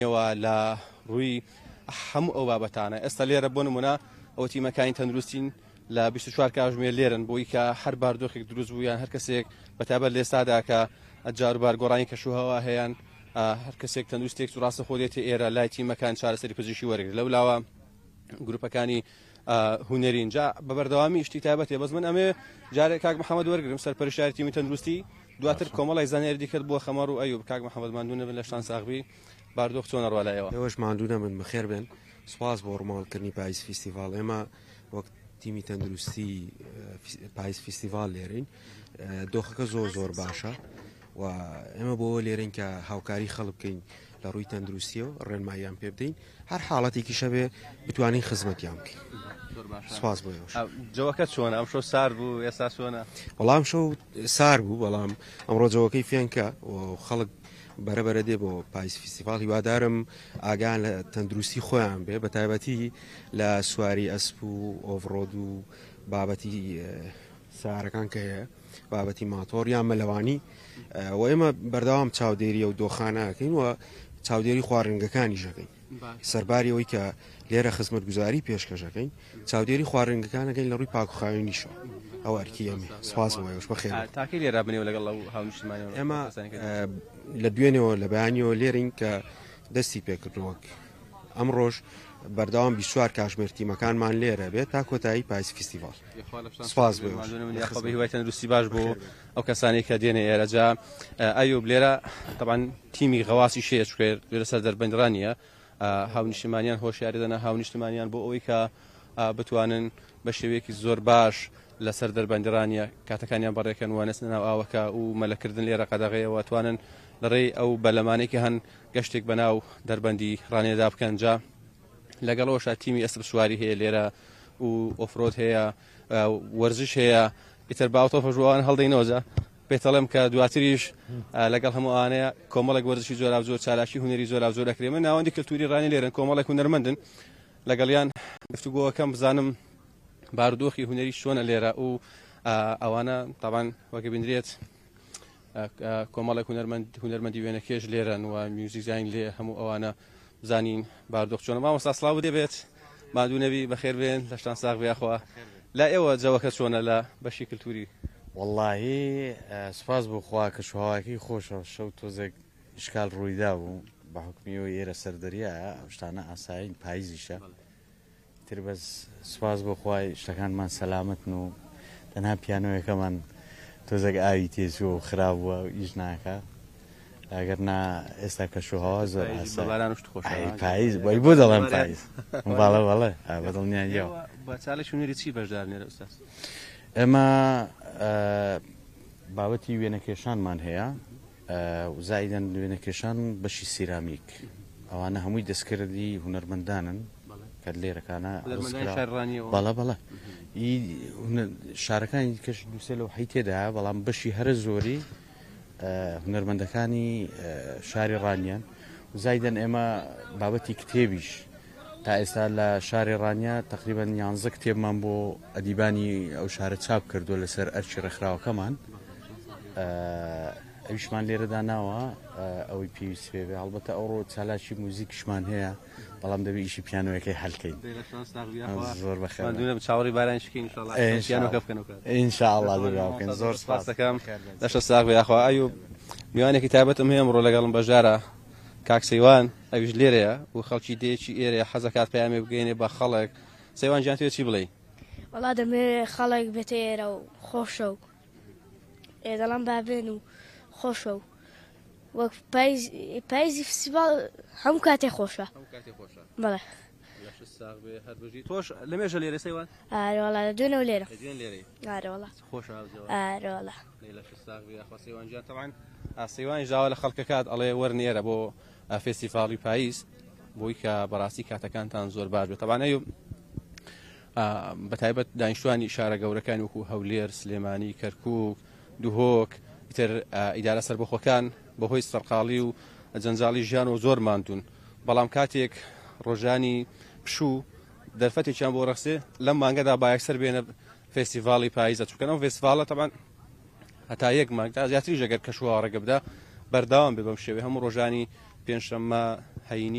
لە ڕووی هەموو ئەو بابەتانە ئێستا لێرە بۆ نمونە ئەو تیمەکانی تەندروستین لە 24 کاتژمێر لێرن بۆی کە هەر باردۆخێک دروست بوویان هەر کەسێک بەتابەت لێستادا کە جاروبار گۆڕانی کەشوهەوا هەیەیان هەر کەسێک تەندروستێک ڕاستە خۆ دێتە ئێرە لای تیمەکان چارەسەری پزیشکی وەرگرت لەولاوە گروپەکانی هونەرین جا بە بەردەوامی شتی تایبەتێ بەس من ئەمێ جارێک کاک محەممەد وەرگرم سەرپەرشتیاری تیمی تەندروستی دواتر کۆمەڵی زانیاری دیکرد بۆ خەمەڕ و ئەیوب کاک محەممەد ماندوونە بن لە شتان ساغبی باردۆخ چۆنە ڕوالایەوە ئێوەش ماندوونە من بەخێر بن سوپاس بۆ ڕماڵکردنی پاییز فیستیڤال ئێمە وەک تیمی تەندروستی پاییز فیستیڤال لێرین دۆخەکە زۆر باشە و ئێمە بۆ لێرین کە هاوکاری خەڵک بکەین لە ڕووی تەندروستیەوە ڕێنماییان پێ بدەین هەر حاڵەتێکی شەبێ بتوانین خزمەتیان بکەین سپاس بۆ ئێوەش جەوەکەت چۆنە ئەم شەو سار بوو ئێستا چۆنە بەڵام شەو سار بوو بەڵام ئەمڕۆ جەوەکەی فێنکە و خەڵک بەرەبەرە دێ بۆ پاییز فیستیڤال هیوادارم ئاگان لە تەندروستی خۆیان بێ بە تایبەتی لە سواری ئەسپ و ئۆڤڕۆد و بابەتی سارەکان کە هەیە بابەتی ماتۆر یان مەلەوانی و ئێمە بەردەوام چاودێریە و دۆخانەکەین و چاودێری خواڕنگەکانی ژەکەین سەرباری ئەوەی کە لێرە خزمەت گوزاری پێشکەشەکەین چاودێری خواڕنگەکانەکەین لە ڕووی پاکوخاوێنیشەوە ئەو ئەرکی ئەمێ سپاس بۆ ئێوەش بەخێر تاکەی لێرا بنێو لەگەڵ هاونیشتمانیەوە ئێمە لە دوێنەوە لە بەیانیەوە لێرین کە دەستی پێکردنەوەک ئەم ڕۆژ بەردەوام 24 کاتژمێر تیمەکانمان لێرە بێت تا کۆتایی پاییز فیستیڤال سپاس بۆ هیوای تەندروستی باش بۆ ئەو کەسانی کە دێنە ئێرە جا ئەیوب لێرە طبعا تیمی غەواسی شێ چکێر لەسەر دەربەندرانیە هاونیشتمانیان هۆشیاری دەنا هاونیشتمانیان بۆ ئەوەی کە بتوانن بە شێوەیەکی زۆر باش لەسەر دەربەندرانیە کاتەکانیان بەڕێکەن وانەستە ناو ئاوەکە و مەلەکردن لێرە قەدەغەیەوە توانن لەڕێی ئەو بەلەمانێکی هەن گەشتێک بەناو دەربەندی ڕانێدا بکەن جا لەگەڵەوەشا تیمی ئەسپ سواری هەیە لێرە و ئۆفرۆد هەیە وەرزش هەیە ئیتر باوتۆ پەژوان هەڵدەینەوەجا پێتەڵێم کە دواتریش لەگەڵ هەموو ئانەیە کۆمەڵێک وەرزشی زۆر زۆر چالاکی هونەری زۆر دەکرێ من ناوەندی کەلتوری ڕانی لێرن کۆمەڵێک هونەرمەندن لەگەڵیان گفتوگۆەکەم بزانم باردۆخی هونەری چۆنە لێرە و ئەوانە تاوان وەکە بینرێت کۆمەڵێک هونەرمەندی وێنەکێش لێرن و میوزیک زین لێ هەموو ئەوانە بزانین باردۆخ چۆنە مامۆستا سڵاو دەبێت مادوونەبی بەخێر بێن لە شتان ساغ بێخوا لا ئێوە جەوەکە چۆنە لە بەشی کللتوری واللهی سپاس بۆ خوا کەشوهاواکی خۆشە شەو تۆزێک شکال ڕوویدا بوو بە حکمیەوە ئێرە سەردەریە ئەو شتانە ئاساین پاییزیشە تر بەس سپاس بۆ خوای شتەکانمان سەلامەتن و تەنها پیانۆیەکەمان تۆزێک ئاوی تێزوە و خراپبووە و ئیش ناکە ئەگەر نا ئێستا کەشوهاوا زۆر پاییز بۆی بۆ دەڵێن پاییز باڵە بەڵێ بەدڵنیانەوە بە چالێک هونەری چی بەشدار نێرە ئوستاز ئێمە بابەتی وێنەکێشانمان هەیە زایدەن وێنەکێشان بەشی سیرامیک ئەوانە هەمووی دەستکردی هونەرمەندانن کە لێرەکانە بەڵە بەڵە شارەکانی کەش دووسێ لەو حی تێدا بەڵام بەشی هەرە زۆری هونەرمەندەکانی شاری ڕانیان و زایدەن ئێمە بابەتی کتێبیش تا ئێستا لە شاری ڕانیا تقریبا 11 کتێبمان بۆ ئەدیبانی ئەو شارە چاپ کردو لەسەر ئەرچی ڕێکخراوەکەمان ئەویشمان لێرەدا ناوە ئەوەی پێویست پێبێ هەڵبەتە ئەوڕۆ چالاکی موزیکشمان هەیە بەڵام دەبێت ئیشی پیانۆیەکەی هەلکەین زۆر بەخێر چاوەڕی بارانشکین ئینشاءڵڵا دەبکەین زۆر سپاس دەکەم دەشە ساغ بێخوا ئەیوب میوانێکی تایبەتم هەیە ئەمڕۆ لەگەڵم بەژارە کاک سەیوان ئەویش لێرەیە و خەڵکی دێکی ئێرە حەزەکات پەیامێ بگەینێ بە خەڵک سەیوان جیان توێ چی بڵێ وەڵا دەمێ خەڵک بێتە ئێرە و خۆشە و دەڵام بابێن و خۆشە و وەک پاییزی فستیڤال هەموو کاتێ خۆشە بەڵێ تۆش لەمێژە لێرە سەیوان ئارەوەڵا لە دوێنەوە لێرە ئارەوەڵا خۆشە ئارەوەڵا سەیوان جیان تەوان سەیوانی ژاوە لە خەڵکەکات ئەڵێ وەرنێرە بۆ فێستیڤاڵی پاییز بۆی کە بەڕاستی کاتەکانتان زۆر باش بێت تەوانەیە بەتایبەت دانیشتوانی شارە گەورەکانی وەکو هەولێر سلێمانی کەرکووک دوهۆک ئیتر ئیدارە سەربەخۆکان بەهۆی سەرقاڵی و جەنجاڵی ژیان و زۆر ماندون بەڵام کاتێک ڕۆژانی پشوو دەرفەتێکیان بۆ ڕەخسێ لەم مانگەدا بایەکسەر بێنە فێستیڤاڵی پاییزە چونکە ئەم فێستیڤاڵە تەبان هەتا یەک مانگ تا زیاتریش ئەگەر کەشوهاوە ڕێگە بدا بەردەوام بێ بەم شێوەیە هەموو ڕۆژانی پێنجشەممە هەینی